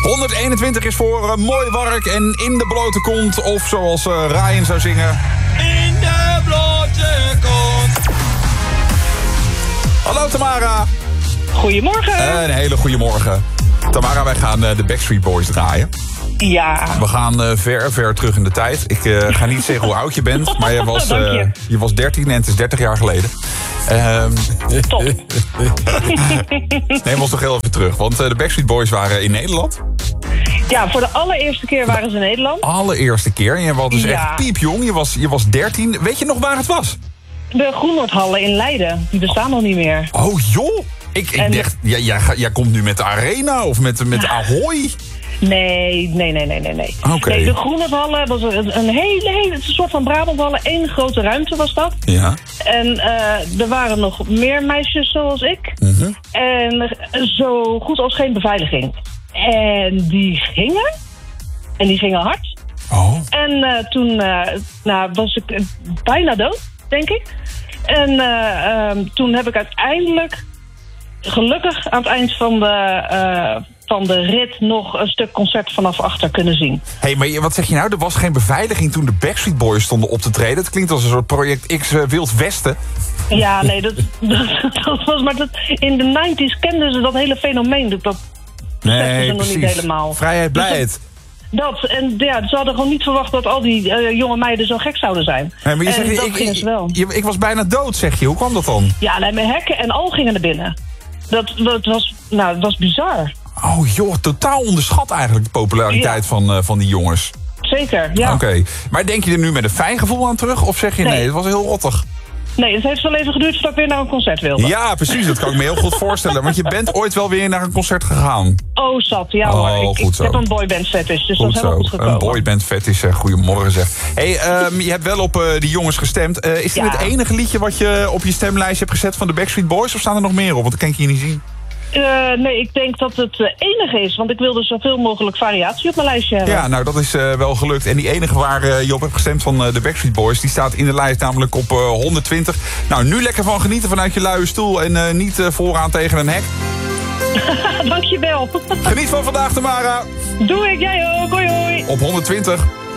121 is voor mooi werk en in de blote kont. Of zoals Ryan zou zingen... In de blote kont. Hallo Tamara. Goedemorgen. Een hele goede morgen. Tamara, wij gaan de Backstreet Boys draaien. Ja. We gaan ver terug in de tijd. Ik ga niet zeggen hoe oud je bent, maar je was 13 en het is 30 jaar geleden. Top. Neem ons nog heel even terug, want de Backstreet Boys waren in Nederland. Ja, voor de allereerste keer waren ze in Nederland. Allereerste keer. En je was dus echt piepjong. Je was 13. Weet je nog waar het was? De Groennoordhallen in Leiden. Die bestaan nog niet meer. Oh joh. Ik dacht, jij komt nu met de Arena of met Ahoy? Nee. Oké. Nee, de Groennoordhallen was een hele soort van Brabanthallen. Eén grote ruimte was dat. Ja. En er waren nog meer meisjes zoals ik. Mhm. En zo goed als geen beveiliging. En die gingen hard. Oh. En toen was ik bijna dood, denk ik. En toen heb ik uiteindelijk, gelukkig aan het eind van de rit, nog een stuk concert vanaf achter kunnen zien. Hé, maar wat zeg je nou? Er was geen beveiliging toen de Backstreet Boys stonden op te treden. Het klinkt als een soort Project X Wild Westen. Ja, nee, dat was maar in de 90's kenden ze dat hele fenomeen. Dat Nee, ze nog precies. niet helemaal. Vrijheid, blijheid. En ja, ze hadden gewoon niet verwacht dat al die jonge meiden zo gek zouden zijn. Nee, maar je en zegt, dat gingen ze wel. Ik was bijna dood, zeg je. Hoe kwam dat dan? Ja, nee, met hekken en al gingen er binnen. Dat was bizar. Oh joh, totaal onderschat eigenlijk de populariteit van die jongens. Zeker, ja. Oké. Maar denk je er nu met een fijn gevoel aan terug? Of zeg je nee, het was heel rottig? Nee, het heeft wel even geduurd voordat ik weer naar een concert wilde. Ja, precies. Dat kan ik me heel goed voorstellen. Want je bent ooit wel weer naar een concert gegaan. Oh, zat. Ja hoor. Ik heb een boyband fetish, dus dat is helemaal goed gekomen. Een boyband fetish, goedemorgen zeg. Hey, je hebt wel op die jongens gestemd. Is dit het enige liedje wat je op je stemlijst hebt gezet van de Backstreet Boys? Of staan er nog meer op? Want dat kan ik hier niet zien. Nee, ik denk dat het enige is. Want ik wilde zoveel mogelijk variatie op mijn lijstje hebben. Ja, nou dat is wel gelukt. En die enige waar je op hebt gestemd van de Backstreet Boys... die staat in de lijst namelijk op 120. Nou, nu lekker van genieten vanuit je luie stoel... en niet vooraan tegen een hek. Dankjewel. Geniet van vandaag, Tamara. Doe ik, jij ook. Hoi hoi. Op 120.